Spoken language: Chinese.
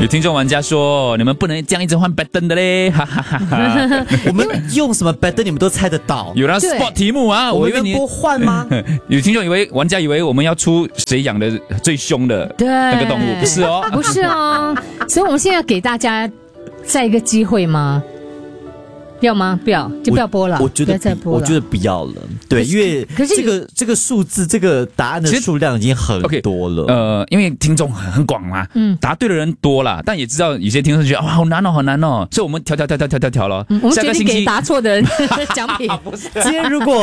有听众玩家说，你们不能这样一直换 pattern 的嘞，哈哈哈哈。 我们用什么 pattern 你们都猜得到。 有那 sport 题目啊， 我以为你们能播换吗？ 有听众玩家以为我们要出谁养的最凶的那个动物，不是哦， 不是哦，所以我们现在要给大家再一个机会吗？要吗？不要，就不要播了。 我觉得我觉得不要了。对，因为这个数字，这个答案的数量已经很多了。 因为听众很广嘛，答对的人多啦，但也知道有些听众觉得哇好难哦，好难哦，所以我们调了。 我们决定给答错的人奖品。 今天如果